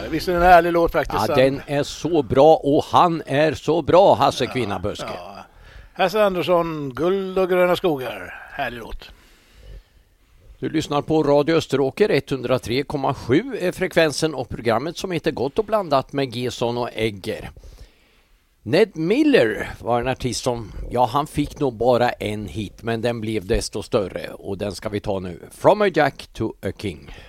Visst är det en härlig låt faktiskt? Ja, den är så bra och han är så bra, Hasse Kvinnaböske. Ja. Hasse Andersson, Guld och gröna skogar. Härlig låt. Du lyssnar på Radio Österåker, 103,7 är frekvensen och programmet som heter Gott och blandat med Gesson och Egger. Ned Miller var en artist som, han fick nog bara en hit, men den blev desto större och den ska vi ta nu. From a Jack to a King.